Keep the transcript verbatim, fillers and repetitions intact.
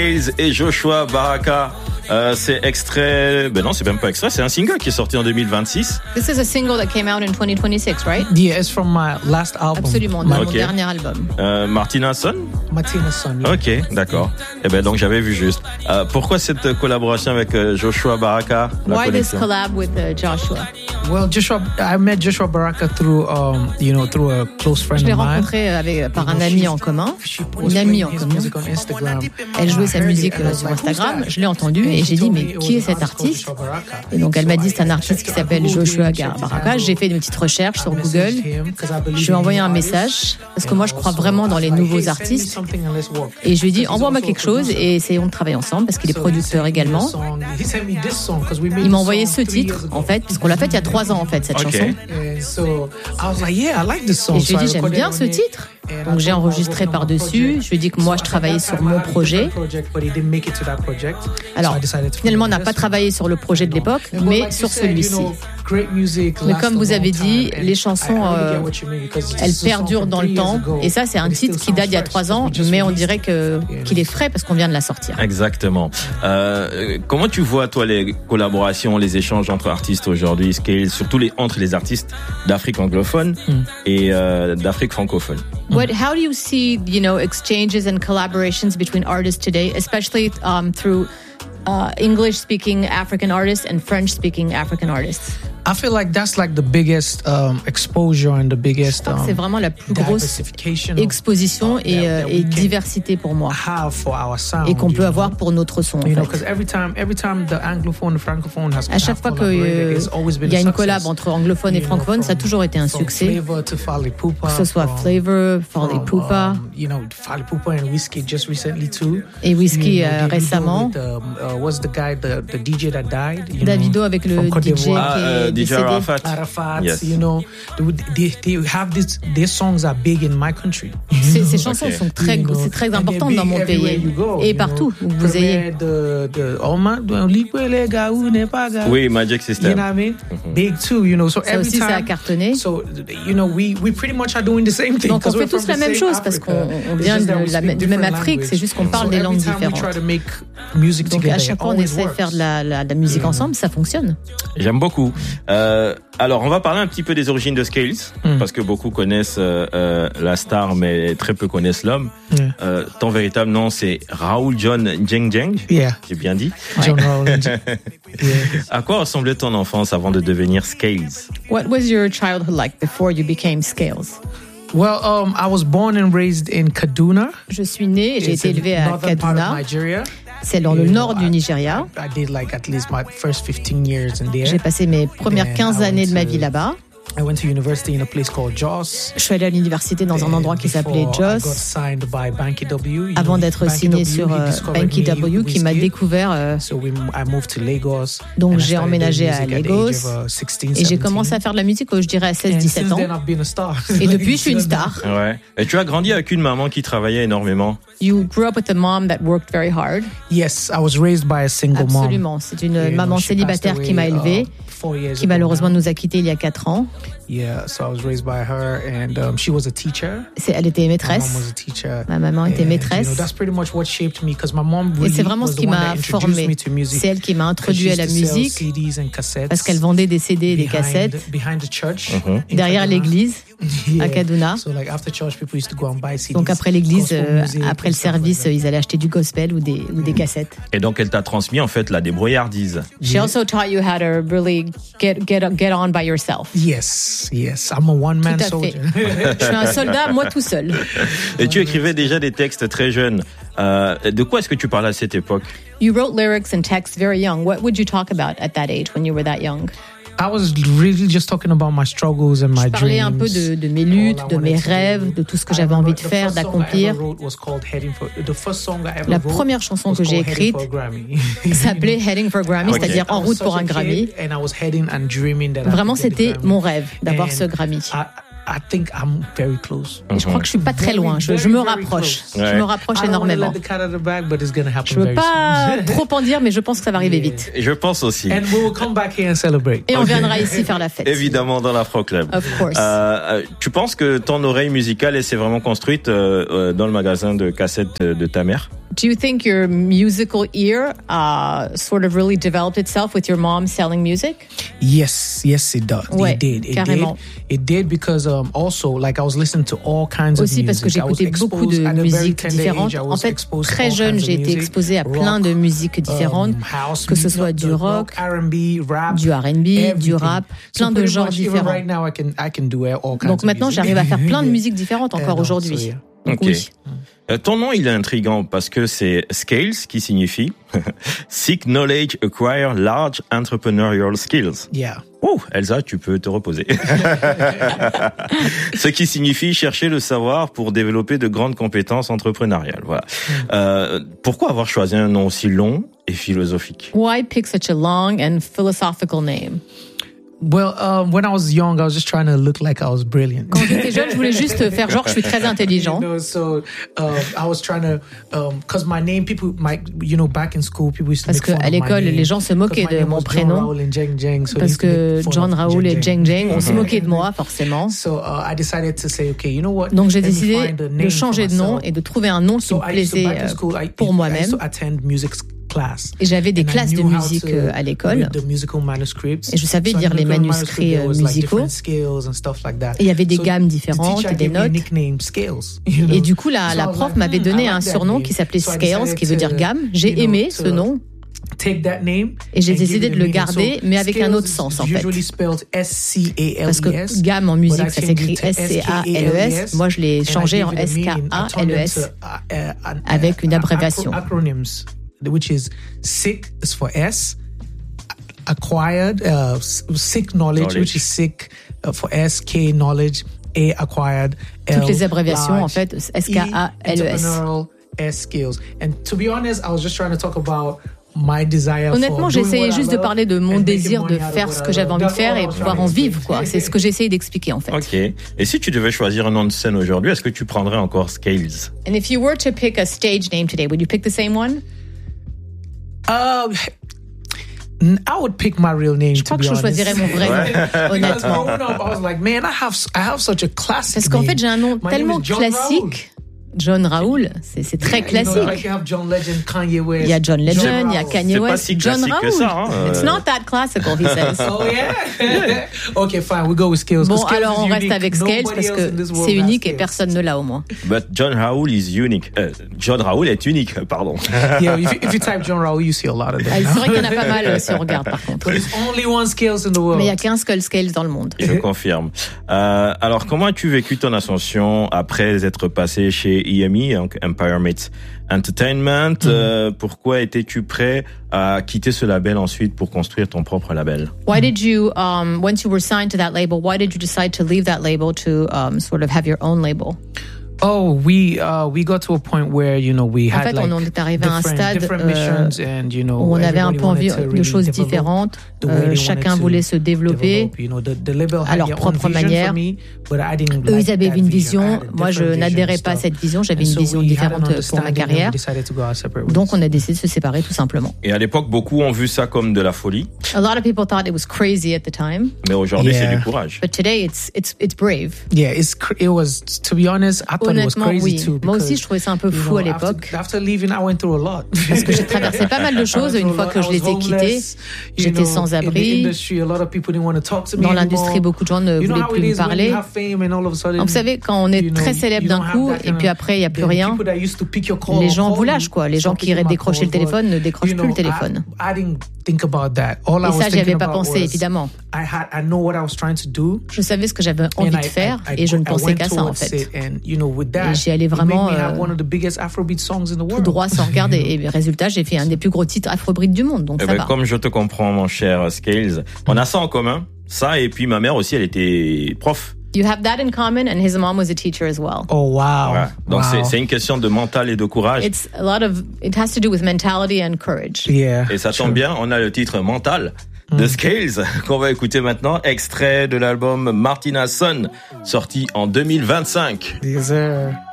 Scales et Joshua Baraka. Euh, c'est extrait, ben non, c'est même pas extrait, c'est un single qui est sorti en deux mille vingt-six. This is a single that came out in twenty twenty-six, right? Yeah, it's from my last album. Absolument, de okay. mon dernier album. Euh, Martina Son? Martina Son. Yeah. Ok, d'accord. Eh ben donc j'avais vu juste. Euh, pourquoi cette collaboration avec euh, Joshua Baraka? Why this collab with uh, Joshua? Well, Joshua, I met Joshua Baraka through, um, you know, through a close friend of mine. Je l'ai rencontré avec, par un ami en commun, une amie en commun. Elle jouait sa musique euh, sur Instagram. Je l'ai entendu et j'ai dit mais qui est cet artiste? Et donc elle m'a dit c'est un artiste qui s'appelle Joshua Baraka. J'ai fait une petite recherche sur Google. Je lui ai envoyé un message parce que moi je crois vraiment dans les nouveaux artistes. Et je lui ai dit envoie-moi quelque chose et essayons de travailler ensemble parce qu'il est producteur également. Il m'a envoyé ce titre en fait parce qu'on l'a fait il y a trois ans en fait cette okay. chanson. Et je lui ai dit j'aime bien ce titre. Donc j'ai enregistré par-dessus. Je lui ai dit que moi je travaillais sur mon projet. Alors finalement on n'a pas travaillé sur le projet de l'époque, mais sur celui-ci. Mais comme vous avez dit, les chansons, euh, elles perdurent dans le temps. Et ça, c'est un titre qui date d'il y a trois ans, mais on dirait que, qu'il est frais parce qu'on vient de la sortir. Exactement. Euh, comment tu vois, toi, les collaborations, les échanges entre artistes aujourd'hui, Scales, surtout les, entre les artistes d'Afrique anglophone mm. et euh, d'Afrique francophone? What, how do you see, you know, exchanges and collaborations between artists today, especially um, through uh, English-speaking African artists and French-speaking African artists? I feel like that's like the biggest um, exposure and the biggest. Um, c'est vraiment la plus grosse exposition et, euh, et diversité pour moi. Et qu'on peut avoir pour notre son. En fait. À chaque fois qu'il euh, y a une collab entre anglophone et francophone, ça a toujours été un succès. Que ce soit Flavor, Fally Poupa. Et Whiskey euh, récemment. Davido avec le D J ah, qui est D J Arafat. Arafat, yes. You know, they, they have this. Their songs are big in my country. Ces, ces chansons okay. sont très, you know, c'est très importantes dans mon pays go, et partout où vous ayez. The, the, oui, Magic System. You know what I mean? Mm-hmm. Big too, you know. So ça every aussi, time, ça a cartonné. So you know, we we pretty much are doing the same thing. Donc on fait tous la même chose parce qu'on on vient de la, du même Afrique. C'est juste qu'on parle so des langues différentes. Donc à chaque fois, on essaie de faire de la, la, de la musique ensemble, ça fonctionne. J'aime beaucoup. Euh, alors, on va parler un petit peu des origines de Scales, mm. parce que beaucoup connaissent euh, euh, la star, mais très peu connaissent l'homme. Yeah. Euh, ton véritable nom, c'est Raoul John Djeng Djeng. Yeah. J'ai bien dit. John Raoul. Yeah. À quoi ressemblait ton enfance avant de devenir Scales? What was your childhood like before you became Scales? Well, um, I was born and raised in Kaduna. Je suis né et j'ai été élevé à Kaduna. C'est dans le nord du Nigeria. J'ai passé mes premières quinze années de ma vie là-bas. I went to university in a place called Jos. Je suis allé à l'université dans un endroit qui s'appelait Jos. Avant d'être signé sur euh, Banky W, qui m'a découvert. Euh, donc j'ai emménagé à Lagos et j'ai commencé à faire de la musique, je dirais à seize dix-sept ans. Et depuis, je suis une star. Ouais. Et tu as grandi avec une maman qui travaillait énormément. You grew up with a mom that worked very hard. Yes, I was raised by a single mom. Absolument, c'est une you maman know, célibataire qui m'a élevée, uh, qui malheureusement nous a quittés il y a quatre ans. Yeah, so I was raised by her, and um, she was a teacher. C'est, elle était maîtresse. My mom was a teacher. Ma maman était maîtresse. You know, that's pretty much what shaped me, because my mom really Et c'est vraiment ce qui m'a formé. C'est elle qui m'a introduit à la musique, parce qu'elle vendait des C D et des cassettes behind the church, uh-huh. derrière l'église. Yeah. À Kaduna. So like after church, people used to go and buy C Ds. Donc après l'église, euh, après le service, like ils allaient acheter du gospel ou des ou des cassettes. Et donc elle t'a transmis en fait la débrouillardise. She also taught you how to really get get get on by yourself. Yes, yes, I'm a one man soldier. Je suis un soldat, moi tout seul. Et tu écrivais déjà des textes très jeunes. Euh, de quoi est-ce que tu parlais à cette époque? You wrote lyrics and texts very young. What would you talk about at that age when you were that young? I was really just talking about my struggles and my dreams. Je parlais un peu de, de mes luttes, de mes rêves, de tout ce que j'avais envie de faire, d'accomplir. La première chanson que j'ai écrite s'appelait Heading for Grammy, okay. C'est-à-dire En route pour un Grammy. Vraiment, c'était mon rêve d'avoir ce Grammy. I think I'm very close. Et je crois que je suis pas très loin. Je, je me rapproche. Ouais. Je me rapproche énormément. Je veux pas trop en dire, mais je pense que ça va arriver vite. Je pense aussi. And we will come back here and celebrate. Et on viendra ici faire la fête. Évidemment dans l'Afro Club. Of course. Euh, tu penses que ton oreille musicale elle s'est vraiment construite euh, dans le magasin de cassettes de ta mère? Do you think your musical ear uh, sort of really developed itself with your mom selling music? Yes, yes, it does. Ouais, it did. It carrément. did. It did because um, also, like, I was listening to all kinds Aussi of music. parce que j'écoutais beaucoup de musiques différentes. En fait, très jeune, j'ai été exposée à plein de musiques différentes, um, house, que ce soit du rock, R and B, rap, du R and B, everything. Du rap, plein so de genres différents. Right now, I can, I can do all kinds Donc maintenant, j'arrive à faire plein de musiques différentes encore yeah, aujourd'hui. So, yeah. Donc, ok. Oui. Euh, ton nom, il est intriguant parce que c'est Scales qui signifie Seek Knowledge, Acquire Large Entrepreneurial Skills. Yeah. Oh, Elsa, tu peux te reposer. Ce qui signifie chercher le savoir pour développer de grandes compétences entrepreneuriales. Voilà. Euh, pourquoi avoir choisi un nom aussi long et philosophique? Why pick such a long and philosophical name? Well, um, when I was young, I was just trying to look like I was brilliant. Quand j'étais jeune, je voulais juste faire genre je suis très intelligent. You know, so um, I was trying to, um, cause my name, people, my, you know, back in school, people used to Parce make fun qu'à of my l'école, name, les gens se moquaient de mon prénom. Jeng Jeng, so parce que John Raoul et Jeng Jeng, on se moquait de moi forcément. So uh, I decided to say, okay, you know what? Donc j'ai décidé de changer de nom et de trouver un nom qui me plaisait euh, pour moi-même. Et j'avais des classes de musique à l'école. Et je savais lire les manuscrits musicaux. Et il y avait des gammes différentes et des notes. Et du coup, la, la prof m'avait donné un surnom qui s'appelait Scales, qui veut dire gamme. J'ai aimé ce nom. Et j'ai décidé de le garder, mais avec un autre sens, en fait. Parce que gamme en musique, ça s'écrit S C A L E S. Moi, je l'ai changé en S K A L E S avec une abréviation. Which is sick is for S, acquired, uh, sick knowledge, knowledge, which is sick uh, for S, K knowledge, A acquired, L, toutes les abréviations large, en fait, S K A L E S. S skills. And to be honest, I was just trying to talk about my desire. Honnêtement, j'essayais juste de parler de mon désir de faire ce que j'avais envie de faire et pouvoir en vivre, quoi. C'est ce que j'essayais d'expliquer, en fait. Ok. Et si tu devais choisir un nom de scène aujourd'hui, est-ce que tu prendrais encore Scales? And if you were to pick a stage name today, would you pick the same one? Um, I would pick my real name. Je crois que je choisirais mon vrai nom, honnêtement. I was like, man, I have, I have such a classic Parce qu'en fait, j'ai un nom tellement classique. John Raoul, c'est, c'est très classique. Il y a John Legend, il y a Kanye West. C'est pas si classique John Raoul. que ça. Hein. It's not that classical, he says. Oh yeah. Okay, fine, we go with Scales. Bon, alors on reste avec Scales parce que c'est unique et personne ne l'a au moins. But John Raoul is unique. Uh, John Raoul est unique, pardon. Yeah, if you, if you type John Raoul, you see a lot of them. Ah, c'est vrai qu'il y en a pas mal si on regarde par contre. But there's only one Scales in the world. Mais il y a qu'un seul Scales dans le monde. Je confirme. Euh, alors, comment as-tu vécu ton ascension après être passé chez E M I, donc Empire Meets Entertainment? Mm. Euh, pourquoi étais-tu prêt à quitter ce label ensuite pour construire ton propre label? Why did you, um, once you were signed to that label, why did you decide to leave that label to um, sort of have your own label? Oh, we uh, we got to a point where you know we had en fait, like on est arrivé à un stade euh, and, you know, où on avait un peu envie de choses différentes. Euh, chacun voulait se développer you know, the, the label à leur propre manière. Me, Eux, ils avaient une vision. Moi, je n'adhérais pas à cette vision. J'avais une vision différente pour ma carrière. Donc, on a décidé de se séparer tout simplement. Et à l'époque, beaucoup ont vu ça comme de la folie. A lot of people thought it was crazy at the time. Mais aujourd'hui, yeah. c'est du courage. But today, it's it's it's brave. Yeah, it's it was to be honest, I thought Honnêtement, it was crazy oui. too. Moi aussi, je trouvais ça un peu fou à l'époque. After, after leaving, I went through a lot. Parce que j'ai traversé pas mal de choses une fois que je les ai quittées. J'étais sans abri. Dans l'industrie, beaucoup de gens ne voulaient plus me parler. Donc, vous savez, quand on est très célèbre d'un coup et puis après, il n'y a plus rien, les gens vous lâchent, quoi. Les gens qui iraient décrocher le téléphone ne décrochent plus le téléphone. Et ça, j'y avais pas pensé, évidemment. Je savais ce que j'avais envie de faire et je ne pensais qu'à ça, en fait. Et j'y allais vraiment euh, tout droit sans regarder. Et résultat, j'ai fait un des plus gros titres afrobeat du monde, donc eh ça ben, va. Comme je te comprends, mon cher Scales, on a ça en commun. Ça, et puis ma mère aussi, elle était prof. You have that in common, and his mom was a teacher as well. Oh wow! Voilà. Donc wow. c'est c'est une question de mental et de courage. It's a lot of it has to do with mentality and courage. Yeah. Et ça tombe bien, on a le titre mental de Scales qu'on va écouter maintenant, extrait de l'album Martina's Son, sorti en deux mille vingt-cinq. Yes, sir.